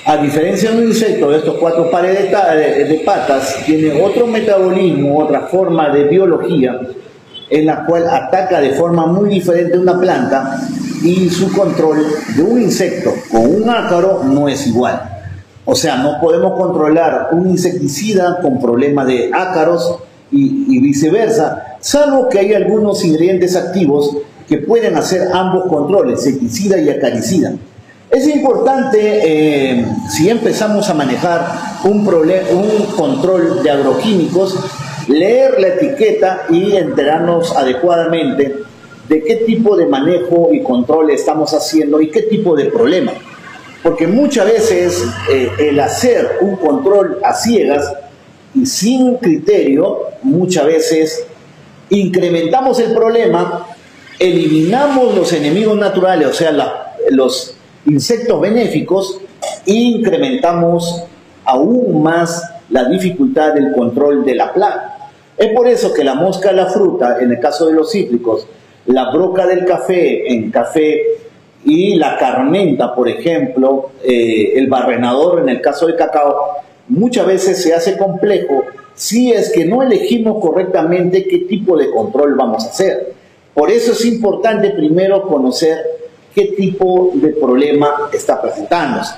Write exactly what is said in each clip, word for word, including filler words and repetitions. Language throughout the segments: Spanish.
A diferencia de un insecto de estos cuatro pares de, de, de patas, tiene otro metabolismo, otra forma de biología, en la cual ataca de forma muy diferente una planta, y su control de un insecto con un ácaro no es igual. O sea, no podemos controlar un insecticida con problema de ácaros y, y viceversa, salvo que hay algunos ingredientes activos que pueden hacer ambos controles, insecticida y acaricida. Es importante, eh, si empezamos a manejar un, un control de agroquímicos, leer la etiqueta y enterarnos adecuadamente de qué tipo de manejo y control estamos haciendo y qué tipo de problema. Porque muchas veces eh, el hacer un control a ciegas y sin criterio, muchas veces incrementamos el problema, eliminamos los enemigos naturales, o sea, la, los insectos benéficos, e incrementamos aún más la dificultad del control de la plaga. Es por eso que la mosca de la fruta, en el caso de los cítricos, la broca del café en café y la carmenta, por ejemplo, eh, el barrenador en el caso del cacao, muchas veces se hace complejo si es que no elegimos correctamente qué tipo de control vamos a hacer. Por eso es importante primero conocer qué tipo de problema está presentándose.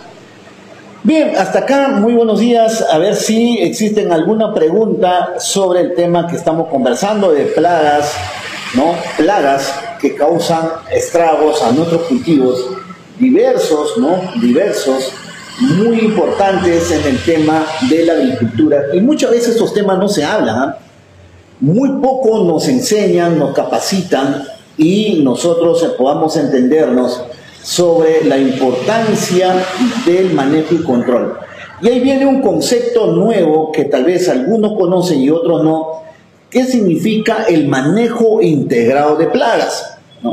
Bien, hasta acá, muy buenos días. A ver si existen alguna pregunta sobre el tema que estamos conversando de plagas, ¿no? Plagas que causan estragos a nuestros cultivos, diversos, ¿no? Diversos, muy importantes en el tema de la agricultura. Y muchas veces estos temas no se hablan, ¿eh? Muy poco nos enseñan, nos capacitan y nosotros podamos entendernos sobre la importancia del manejo y control. Y ahí viene un concepto nuevo que tal vez algunos conocen y otros no. ¿Qué significa el manejo integrado de plagas? ¿No?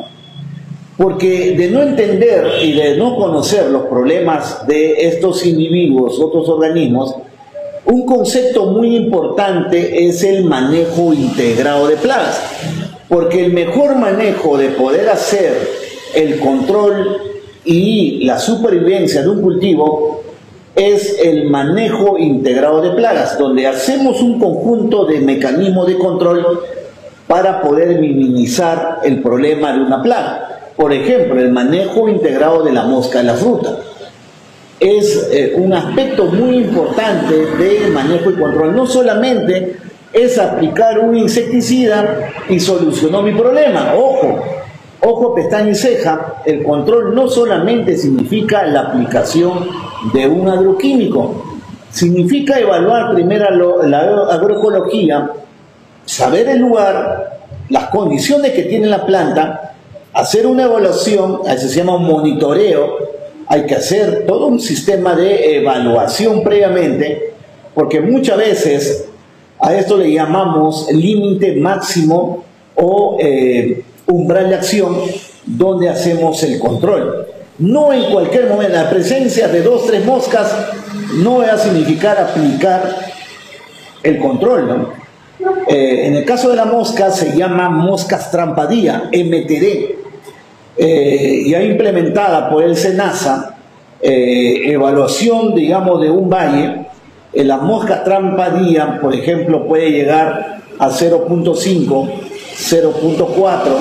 Porque de no entender y de no conocer los problemas de estos individuos, otros organismos, un concepto muy importante es el manejo integrado de plagas. Porque el mejor manejo de poder hacer el control y la supervivencia de un cultivo es el manejo integrado de plagas, donde hacemos un conjunto de mecanismos de control para poder minimizar el problema de una plaga. Por ejemplo, el manejo integrado de la mosca de la fruta es eh, un aspecto muy importante de manejo y control. No solamente es aplicar un insecticida y solucionó mi problema. Ojo, ojo, pestaña y ceja, el control no solamente significa la aplicación de un agroquímico, significa evaluar primero la agroecología, saber el lugar, las condiciones que tiene la planta, hacer una evaluación, eso se llama un monitoreo, hay que hacer todo un sistema de evaluación previamente, porque muchas veces a esto le llamamos límite máximo o eh, umbral de acción, donde hacemos el control. No en cualquier momento, la presencia de dos, tres moscas no va a significar aplicar el control, ¿no? Eh, en el caso de la mosca se llama moscas trampadía, M T D, eh, ya implementada por el SENASA, eh, evaluación, digamos, de un valle. Eh, la mosca trampadía, por ejemplo, puede llegar a cero punto cinco, cero punto cuatro,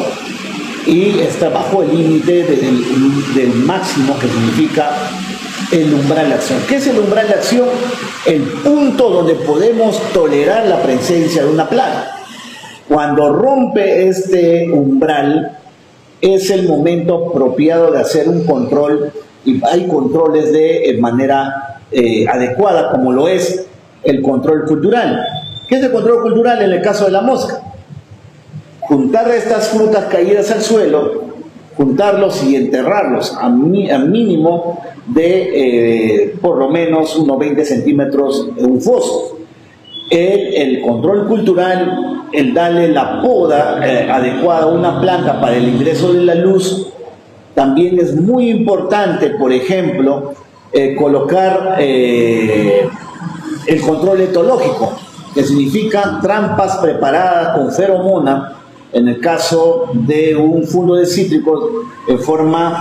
y está bajo el límite del, del máximo, que significa el umbral de acción. ¿Qué es el umbral de acción? El punto donde podemos tolerar la presencia de una plaga. Cuando rompe este umbral, es el momento apropiado de hacer un control, y hay controles de manera eh, adecuada, como lo es el control cultural. ¿Qué es el control cultural en el caso de la mosca? Juntar estas frutas caídas al suelo, juntarlos y enterrarlos a, mi, a mínimo de eh, por lo menos unos veinte centímetros en un foso. El, el control cultural, el darle la poda eh, adecuada a una planta para el ingreso de la luz, también es muy importante. Por ejemplo, eh, colocar eh, el control etológico, que significa trampas preparadas con feromona, en el caso de un fundo de cítricos, en forma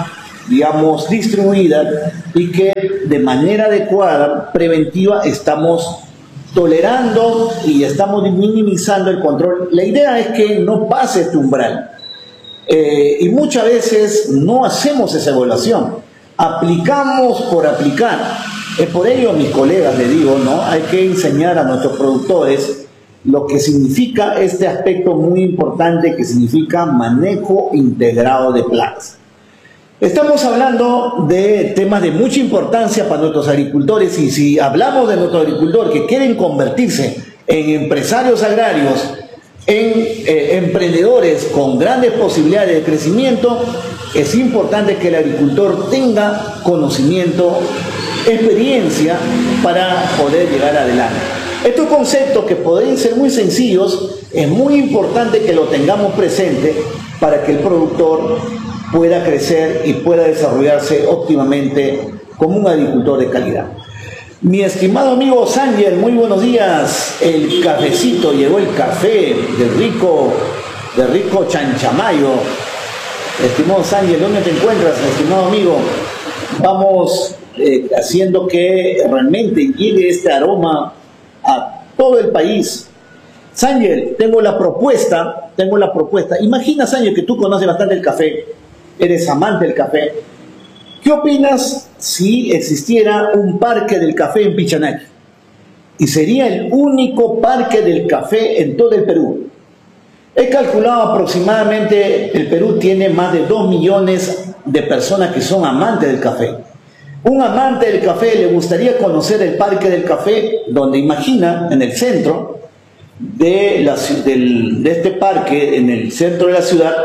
digamos, distribuida y que de manera adecuada, preventiva, estamos tolerando y estamos minimizando el control. La idea es que no pase este umbral. Eh, y muchas veces no hacemos esa evaluación. Aplicamos por aplicar. Es por ello, mis colegas, les digo, ¿no? Hay que enseñar a nuestros productores lo que significa este aspecto muy importante que significa manejo integrado de plagas. Estamos hablando de temas de mucha importancia para nuestros agricultores y si hablamos de nuestros agricultores que quieren convertirse en empresarios agrarios, en eh, emprendedores con grandes posibilidades de crecimiento, es importante que el agricultor tenga conocimiento, experiencia para poder llegar adelante. Estos conceptos que pueden ser muy sencillos, es muy importante que lo tengamos presente para que el productor pueda crecer y pueda desarrollarse óptimamente como un agricultor de calidad. Mi estimado amigo Sángel, muy buenos días. El cafecito, llegó el café de rico, de rico Chanchamayo. Estimado Sángel, ¿dónde te encuentras, estimado amigo? Vamos eh, haciendo que realmente llegue este aroma a todo el país. Sángel, tengo la propuesta, tengo la propuesta. Imagina, Sángel, que tú conoces bastante el café, eres amante del café. ¿Qué opinas si existiera un parque del café en Pichanaki? Y sería el único parque del café en todo el Perú. He calculado aproximadamente, el Perú tiene más de dos millones de personas que son amantes del café. Un amante del café le gustaría conocer el parque del café, donde imagina, en el centro de, la, del, de este parque, en el centro de la ciudad,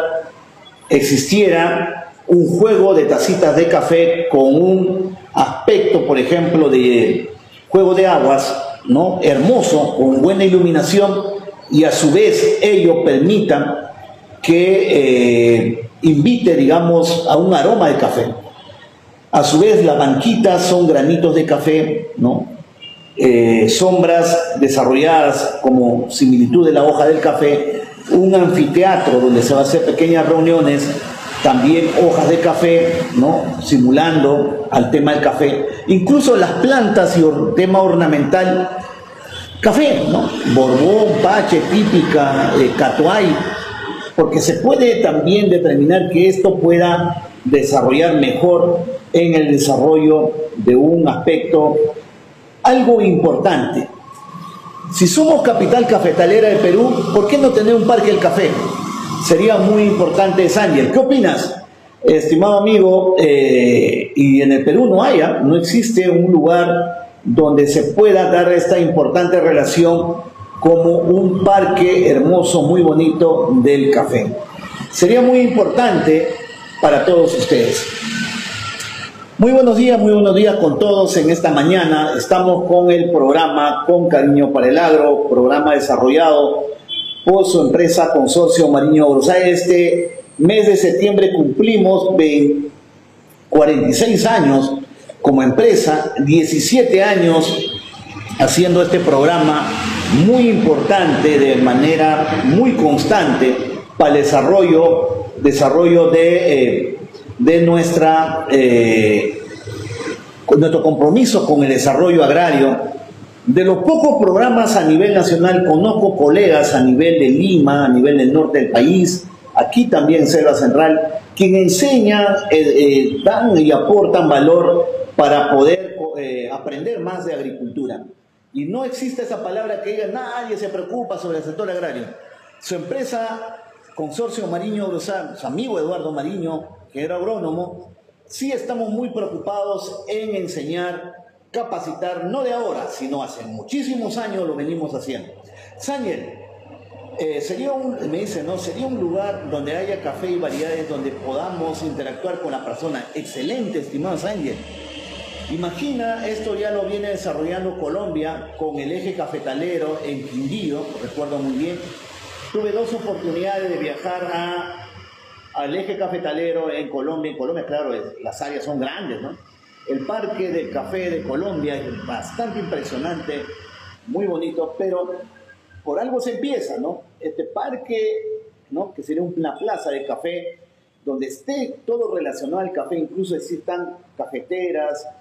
existiera un juego de tacitas de café con un aspecto, por ejemplo, de juego de aguas, ¿no? Hermoso, con buena iluminación, y a su vez ello permita que eh, invite, digamos, a un aroma de café. A su vez, las banquitas son granitos de café, ¿no? Eh, sombras desarrolladas como similitud de la hoja del café, un anfiteatro donde se va a hacer pequeñas reuniones, también hojas de café, ¿no? Simulando al tema del café, incluso las plantas y or tema ornamental, café, ¿no? Borbón, pache, típica, eh, catuay, porque se puede también determinar que esto pueda desarrollar mejor en el desarrollo de un aspecto algo importante. Si somos capital cafetalera de Perú, ¿por qué no tener un parque del café? Sería muy importante, Sángel. ¿Qué opinas, estimado amigo? Eh, y en el Perú no haya, no existe un lugar donde se pueda dar esta importante relación como un parque hermoso, muy bonito del café. Sería muy importante para todos ustedes. Muy buenos días, muy buenos días con todos en esta mañana. Estamos con el programa Con Cariño para el Agro, programa desarrollado por su empresa Consorcio Mariño Agrosa. Este mes de septiembre cumplimos cuarenta y seis años como empresa, diecisiete años haciendo este programa muy importante de manera muy constante para el desarrollo, desarrollo de... Eh, de nuestra, eh, nuestro compromiso con el desarrollo agrario. De los pocos programas a nivel nacional, conozco colegas a nivel de Lima, a nivel del norte del país, aquí también en Selva Central, quienes enseñan, eh, eh, dan y aportan valor para poder eh, aprender más de agricultura. Y no existe esa palabra que diga, nadie se preocupa sobre el sector agrario. Su empresa, Consorcio Mariño Agrosa, su amigo Eduardo Mariño, que era agrónomo, sí estamos muy preocupados en enseñar, capacitar, no de ahora, sino hace muchísimos años lo venimos haciendo. Sángel, eh, sería un, me dice, ¿no? Sería un lugar donde haya café y variedades, donde podamos interactuar con la persona. Excelente, estimado Sángel. Imagina, esto ya lo viene desarrollando Colombia con el eje cafetalero en Quindío, recuerdo muy bien. Tuve dos oportunidades de viajar a al eje cafetalero en Colombia. En Colombia, claro, es, las áreas son grandes, ¿no? El parque del café de Colombia es bastante impresionante, muy bonito, pero por algo se empieza, ¿no? Este parque, ¿no? Que sería una plaza de café donde esté todo relacionado al café, incluso existan cafeteras,